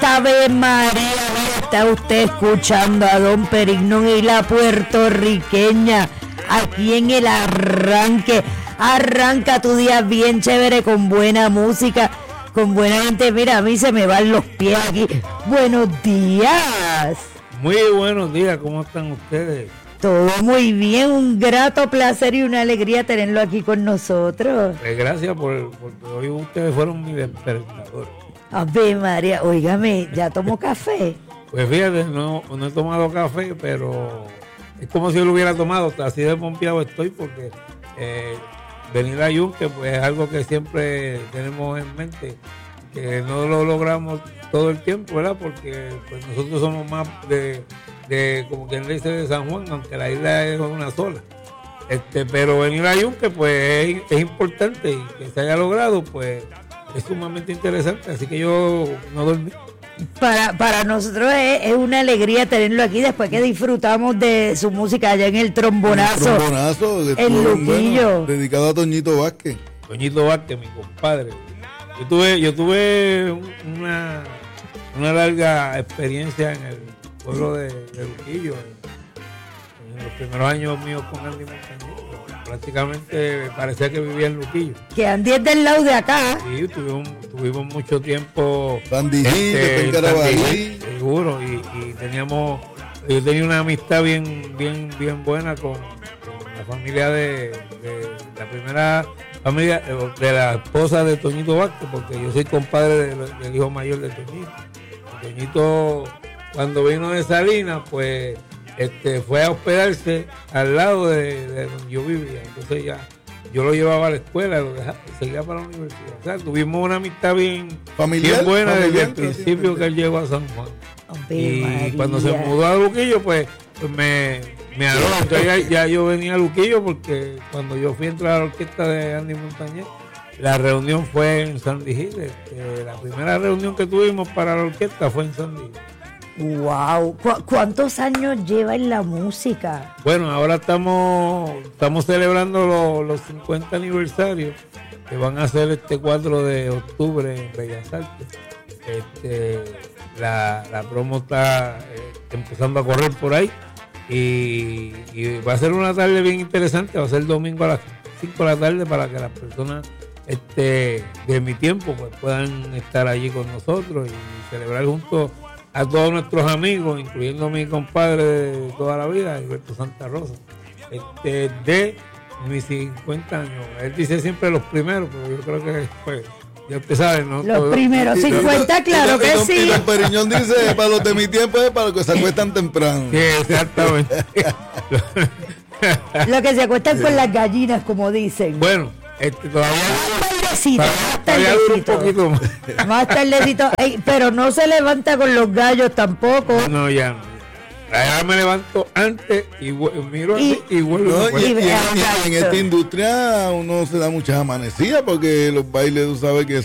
Ave María, mira, está usted escuchando a Don Perignón y la puertorriqueña aquí en el arranque. Arranca tu día bien chévere con buena música, con buena gente. Mira, a mí se me van los pies aquí. Buenos días. Muy buenos días, ¿cómo están ustedes? Todo muy bien, un grato placer y una alegría tenerlo aquí con nosotros. Gracias porque hoy ustedes fueron mi despertador. Ave María, óigame, ¿ya tomó café? Pues fíjate, no he tomado café, pero es como si lo hubiera tomado, así de pompeado estoy porque venir a Yunque pues es algo que siempre tenemos en mente, que no lo logramos todo el tiempo, ¿verdad? Porque pues nosotros somos más de como quien dice de San Juan, aunque la isla es una sola. Pero venir a Yunque pues es importante y que se haya logrado pues es sumamente interesante, así que yo no dormí. Para nosotros es una alegría tenerlo aquí después que disfrutamos de su música allá en el Trombonazo. En Luquillo. Bueno, dedicado a Toñito Vázquez. Toñito Vázquez, mi compadre. Yo tuve una larga experiencia en el pueblo de Luquillo, en los primeros años míos con Andy Montañez. Prácticamente parecía que vivía en Luquillo. Que Andy es del lado de acá. Sí, tuvimos mucho tiempo. Seguro, y yo tenía una amistad bien buena con la familia de la primera familia de la esposa de Toñito Vázquez, porque yo soy compadre del hijo mayor de Toñito. Toñito, cuando vino de Salinas, pues fue a hospedarse al lado de donde yo vivía. Entonces ya yo lo llevaba a la escuela, lo dejaba y seguía para la universidad. O sea, tuvimos una amistad bien buena desde el principio que él llegó a San Juan. Y María. Cuando se mudó a Luquillo, pues me habló. Entonces ya yo venía a Luquillo porque cuando yo fui a entrar a la orquesta de Andy Montañez, la reunión fue en Sandy Hill. La primera reunión que tuvimos para la orquesta fue en Sandy Hill. Wow, ¿cuántos años lleva en la música? Bueno, ahora estamos celebrando los 50 aniversarios que van a ser este 4 de octubre en Bellas Artes. La promo está empezando a correr por ahí y va a ser una tarde bien interesante. Va a ser domingo a las 5 de la tarde para que las personas de mi tiempo pues puedan estar allí con nosotros y celebrar juntos a todos nuestros amigos, incluyendo a mi compadre de toda la vida, Alberto Santa Rosa, de mis 50 años. Él dice siempre los primeros, pero yo creo que pues, ya usted sabe, ¿no? Los primeros 50, claro que sí. Y Don Periñón dice, para los de mi tiempo es para los que se acuestan temprano. Sí, exactamente. Los que se acuestan con las gallinas, como dicen. Bueno, todavía un poquito más tardecito, pero no se levanta con los gallos tampoco. No, ya no. Ya me levanto antes y miro y vuelvo. No, y en esta industria uno se da muchas amanecidas porque los bailes, tú sabes que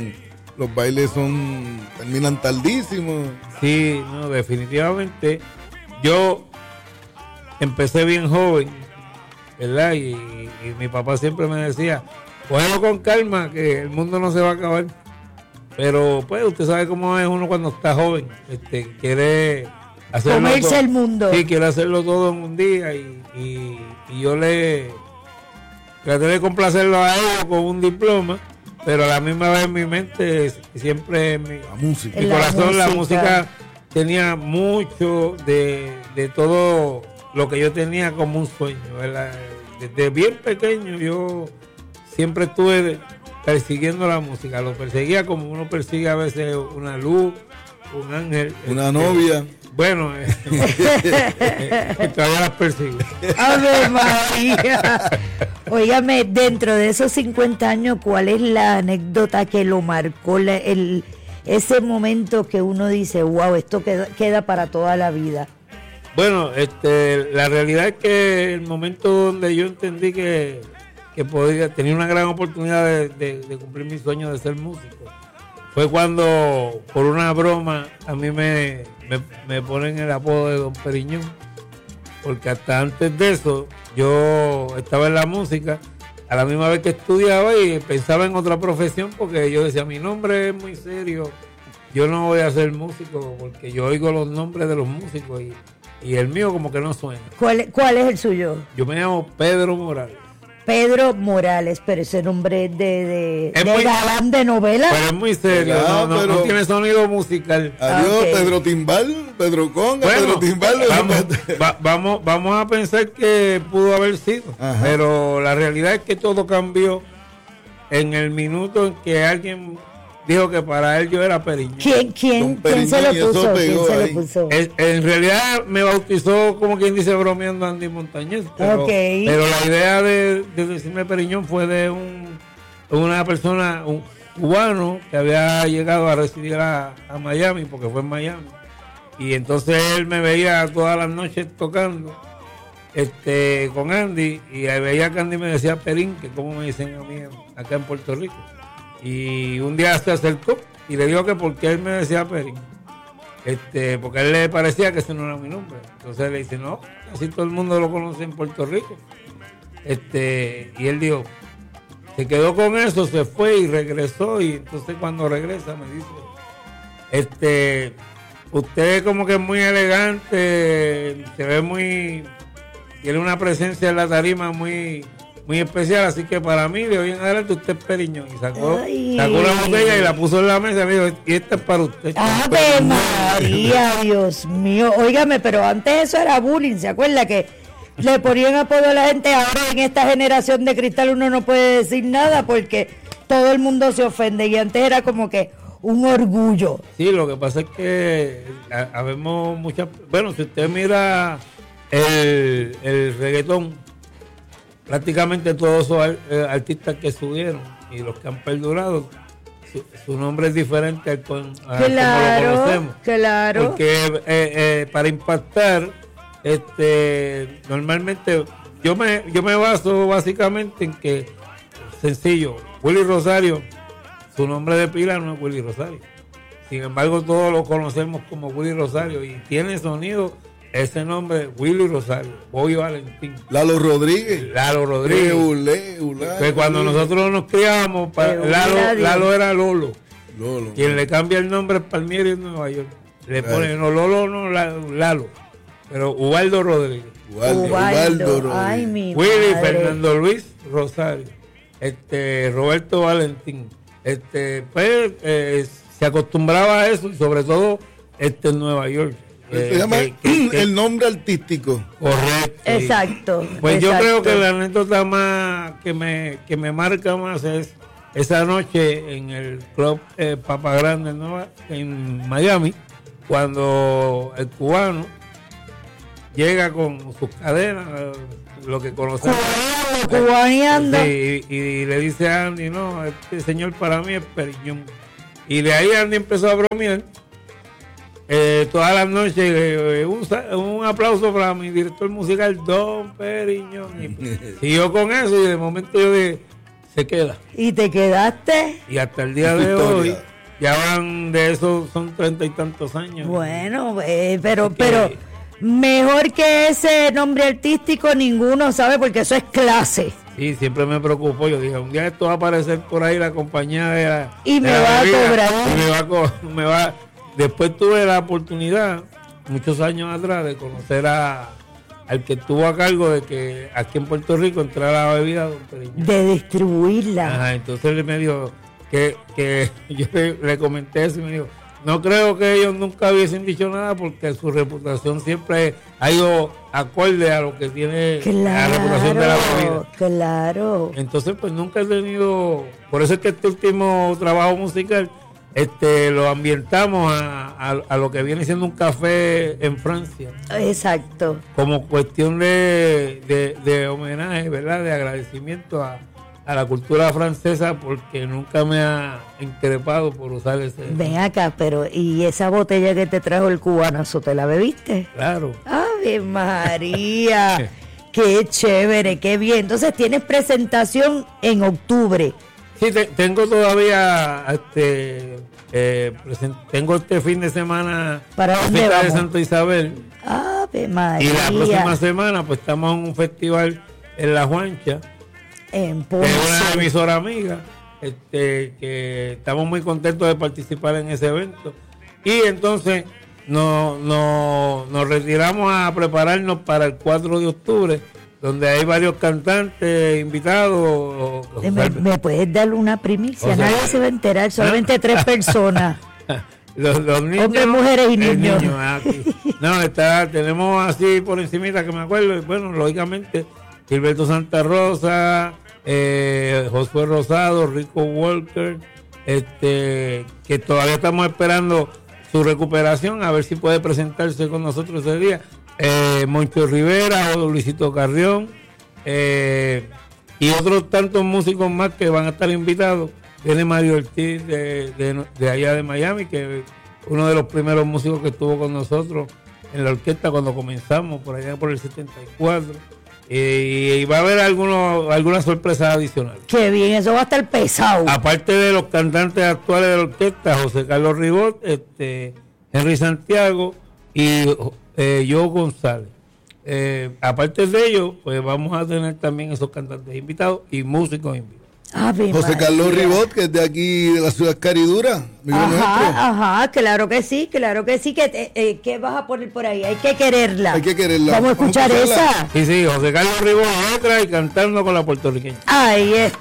terminan tardísimos. Sí, no, definitivamente. Yo empecé bien joven, ¿verdad? Y mi papá siempre me decía, cógelo con calma, que el mundo no se va a acabar. Pero pues usted sabe cómo es uno cuando está joven, quiere comerse todo, el mundo. Sí, quiere hacerlo todo en un día y yo le traté de complacerlo a él con un diploma, pero a la misma vez en mi mente siempre mi corazón, la música tenía mucho de todo lo que yo tenía como un sueño, ¿verdad? Desde bien pequeño yo siempre estuve persiguiendo la música, lo perseguía como uno persigue a veces una luz, un ángel, una novia. Bueno, todavía las persigo. ¡Ave María! Óigame, dentro de esos 50 años, ¿cuál es la anécdota que lo marcó? Ese momento que uno dice, wow, esto queda para toda la vida. Bueno, la realidad es que el momento donde yo entendí que tenía una gran oportunidad de cumplir mi sueño de ser músico fue cuando, por una broma, a mí me ponen el apodo de Don Periñón, porque hasta antes de eso yo estaba en la música a la misma vez que estudiaba y pensaba en otra profesión, porque yo decía, mi nombre es muy serio yo no voy a ser músico porque yo oigo los nombres de los músicos y el mío como que no suena. ¿Cuál es el suyo? Yo me llamo Pedro Morales. Pedro Morales, pero ese nombre es de muy, galán de novela. Pero es muy serio, no tiene sonido musical. Adiós, Okay. Pedro Timbal, Pedro Conga, Bueno, Pedro Timbal. vamos a pensar que pudo haber sido, Ajá. pero la realidad es que todo cambió en el minuto en que alguien dijo que para él yo era Periñón. ¿Quién se Periñón, y lo eso puso? ¿Quién pegó se ahí. lo puso? En realidad me bautizó, como quien dice, bromeando Andy Montañez, pero, Ok. pero la idea de decirme Periñón fue de una persona, un cubano que había llegado a residir a Miami, porque fue en Miami, y entonces él me veía todas las noches tocando con Andy, y ahí veía que Andy me decía Perín, que como me dicen a mí acá en Puerto Rico. Y un día se acercó y le dijo que porque él me decía Perín, porque a él le parecía que ese no era mi nombre. Entonces le dice, no, así todo el mundo lo conoce en Puerto Rico. Y él dijo, se quedó con eso, se fue y regresó, y entonces cuando regresa me dice, usted como que es muy elegante, se ve tiene una presencia en la tarima muy especial, así que para mí de hoy en adelante usted es Periñón. Y sacó una botella y la puso en la mesa y me dijo, y esta es para usted. ¡Ave María, Dios mío! Óigame, pero antes eso era bullying, ¿se acuerda que le ponían apodo a la gente? Ahora en esta generación de cristal uno no puede decir nada porque todo el mundo se ofende, y antes era como que un orgullo. Sí, lo que pasa es que habemos muchas... Bueno, si usted mira el reggaetón, prácticamente todos esos artistas que subieron y los que han perdurado, su nombre es diferente a como lo conocemos. Claro. Porque para impactar, normalmente yo me baso básicamente en que, sencillo, Willy Rosario, su nombre de pila no es Willy Rosario. Sin embargo, todos lo conocemos como Willy Rosario y tiene sonido. Ese nombre, Willy Rosario, Bobby Valentín. Lalo Rodríguez. Que cuando nosotros nos criamos, Lalo era Lolo. Quien le cambia el nombre es Palmieri en Nueva York. Le pone, no, Lolo, no, Lalo. Pero Ubaldo Rodríguez. Ubaldo Rodríguez. Ay, mi Willy madre. Fernando Luis Rosario. Roberto Valentín. Se acostumbraba a eso, y sobre todo en Nueva York. Se llama el nombre artístico. Correcto. Exacto. Pues exacto. yo creo que la anécdota más que me marca más es esa noche en el club Papa Grande en Miami, cuando el cubano llega con sus cadenas, lo que conocemos. Cubaneando. Sí, y le dice a Andy, no, este señor para mí es Periñón. Y de ahí Andy empezó a bromear. Todas las noches un aplauso para mi director musical Don Periñón, y siguió con eso, y de momento yo dije, se queda, ¿Y te quedaste? y hasta el día de hoy ya van de eso, son 30 y tantos años. Bueno, pero mejor que ese nombre artístico ninguno sabe, porque eso es clase. Sí, siempre me preocupó. Yo dije, un día esto va a aparecer por ahí la compañía de la, Y de me la va a bebida, cobrar. y me va. Después tuve la oportunidad, muchos años atrás, de conocer al que estuvo a cargo de que aquí en Puerto Rico entrara la bebida Don Periñón. De distribuirla. Ajá, entonces él me dijo que yo le comenté eso, y me dijo, no creo que ellos nunca hubiesen dicho nada, porque su reputación siempre ha ido acorde a lo que tiene la reputación de la bebida. Claro. Entonces, pues nunca he tenido, por eso es que este último trabajo musical lo ambientamos a lo que viene siendo un café en Francia, Exacto. como cuestión de homenaje, ¿verdad? De agradecimiento a la cultura francesa, porque nunca me ha increpado por usar ese. Ven acá, pero ¿y esa botella que te trajo el cubanazo, te la bebiste? Claro. ¡Ave María! ¡Qué chévere, qué bien! Entonces tienes presentación en octubre. Sí, tengo todavía, tengo este fin de semana ¿Para dónde fiesta de vamos? Santa Isabel, ¡Ave María! y la próxima semana pues estamos en un festival en La Juancha, En que es una Ponce. emisora amiga, que estamos muy contentos de participar en ese evento. Y entonces nos retiramos a prepararnos para el 4 de octubre, donde hay varios cantantes invitados. ¿Me puedes dar una primicia? Nadie se va a enterar, solamente 3 personas. Los niños, hombres, mujeres y niños. No, tenemos así por encimita que me acuerdo. Bueno, lógicamente, Gilberto Santa Rosa, Josué Rosado, Rico Walker, que todavía estamos esperando su recuperación, a ver si puede presentarse con nosotros ese día. Moncho Rivera o Luisito Carrión, y otros tantos músicos más que van a estar invitados. Viene Mario Ortiz de allá de Miami, que es uno de los primeros músicos que estuvo con nosotros en la orquesta cuando comenzamos, por allá por el 74. Y va a haber algunas sorpresas adicionales. Qué bien, eso va a estar pesado. Aparte de los cantantes actuales de la orquesta, José Carlos Ribot, Henry Santiago y Joe González. Aparte de ellos, pues vamos a tener también esos cantantes invitados y músicos invitados. José Carlos Ribot, que es de aquí, de la ciudad Caridura. Ajá, claro que sí, que vas a poner por ahí, hay que quererla. Vamos a escuchar esa. Sí, José Carlos Ribot, letra y cantando con la puertorriqueña. Ahí está.